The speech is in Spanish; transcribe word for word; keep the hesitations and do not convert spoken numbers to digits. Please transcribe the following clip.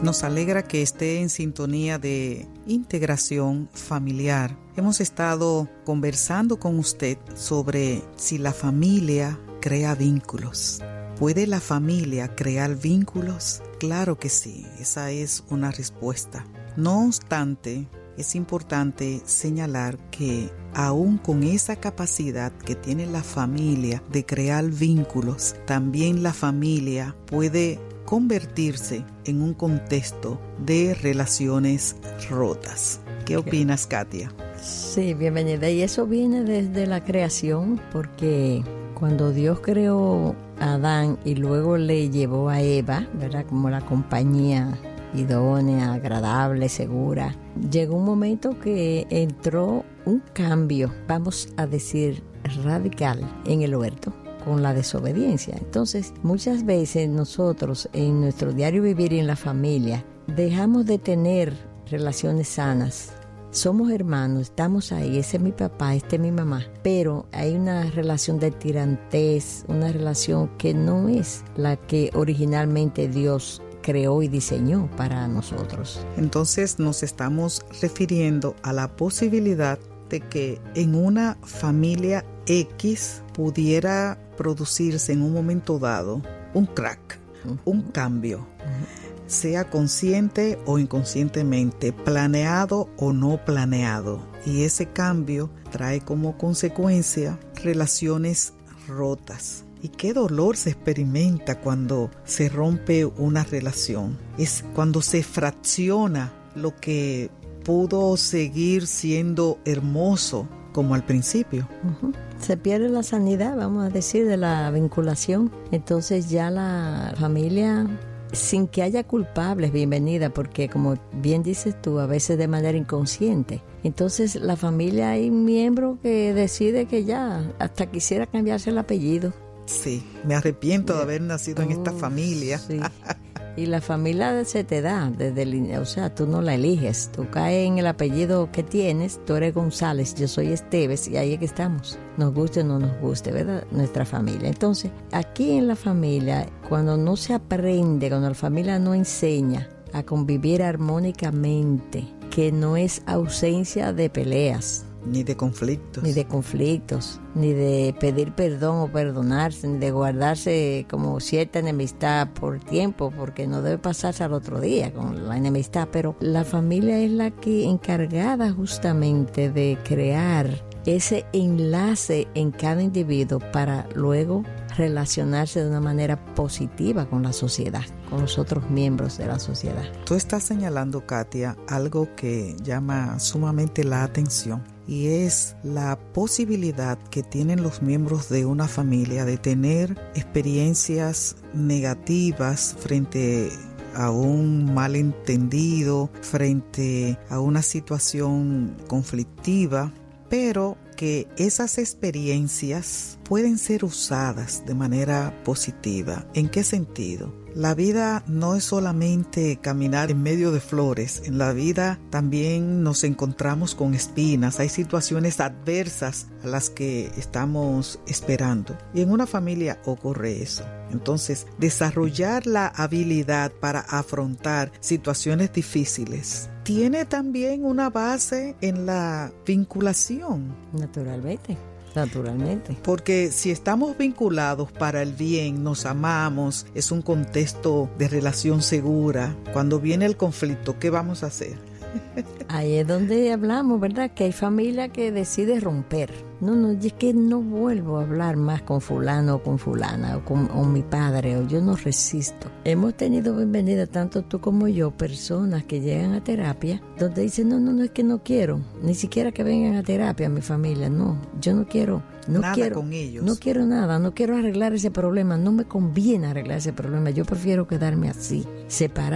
Nos alegra que esté en sintonía de integración familiar. Hemos estado conversando con usted sobre si la familia crea vínculos. ¿Puede la familia crear vínculos? Claro que sí, esa es una respuesta. No obstante, es importante señalar que aún con esa capacidad que tiene la familia de crear vínculos, también la familia puede convertirse en un contexto de relaciones rotas. ¿Qué opinas, Katia? Sí, bienvenida. Y eso viene desde la creación, porque cuando Dios creó a Adán y luego le llevó a Eva, ¿verdad? Como la compañía idónea, agradable, segura, llegó un momento que entró un cambio, vamos a decir, radical en el huerto, con la desobediencia. Entonces, muchas veces nosotros en nuestro diario vivir y en la familia dejamos de tener relaciones sanas. Somos hermanos, estamos ahí, ese es mi papá, este es mi mamá, pero hay una relación de tirantez, una relación que no es la que originalmente Dios creó y diseñó para nosotros. Entonces nos estamos refiriendo a la posibilidad de que en una familia X pudiera producirse en un momento dado un crack, uh-huh. un cambio, uh-huh. sea consciente o inconscientemente, planeado o no planeado. Y ese cambio trae como consecuencia relaciones rotas. Y qué dolor se experimenta cuando se rompe una relación. Es cuando se fracciona lo que pudo seguir siendo hermoso como al principio. Uh-huh. Se pierde la sanidad, vamos a decir, de la vinculación. Entonces ya la familia, sin que haya culpables, bienvenida, porque como bien dices tú, a veces de manera inconsciente. Entonces la familia, hay un miembro que decide que ya hasta quisiera cambiarse el apellido. Sí, me arrepiento de haber nacido oh, en esta familia. Sí. Y la familia se te da desde el, o sea, tú no la eliges, tú caes en el apellido que tienes, tú eres González, yo soy Esteves y ahí es que estamos, nos guste o no nos guste, ¿verdad? Nuestra familia. Entonces, aquí en la familia, cuando no se aprende, cuando la familia no enseña a convivir armónicamente, que no es ausencia de peleas, Ni de conflictos. Ni de conflictos, ni de pedir perdón o perdonarse, ni de guardarse como cierta enemistad por tiempo, porque no debe pasarse al otro día con la enemistad. Pero la familia es la que encargada justamente de crear ese enlace en cada individuo para luego relacionarse de una manera positiva con la sociedad, con los otros miembros de la sociedad. Tú estás señalando, Katia, algo que llama sumamente la atención, y es la posibilidad que tienen los miembros de una familia de tener experiencias negativas frente a un malentendido, frente a una situación conflictiva, pero que esas experiencias pueden ser usadas de manera positiva. ¿En qué sentido? La vida no es solamente caminar en medio de flores. En la vida también nos encontramos con espinas. Hay situaciones adversas a las que estamos esperando. Y en una familia ocurre eso. Entonces, desarrollar la habilidad para afrontar situaciones difíciles tiene también una base en la vinculación. Naturalmente. Naturalmente. Porque si estamos vinculados para el bien, nos amamos, es un contexto de relación segura. Cuando viene el conflicto, ¿qué vamos a hacer? Ahí es donde hablamos, ¿verdad? Que hay familia que decide romper. No, no, es que no vuelvo a hablar más con fulano o con fulana o con o mi padre, o yo no resisto. Hemos tenido bienvenida, tanto tú como yo, personas que llegan a terapia donde dicen, no, no, no, es que no quiero, ni siquiera que vengan a terapia mi familia, no, yo no quiero. No nada quiero, con ellos. No quiero nada, no quiero arreglar ese problema, no me conviene arreglar ese problema, yo prefiero quedarme así, separado.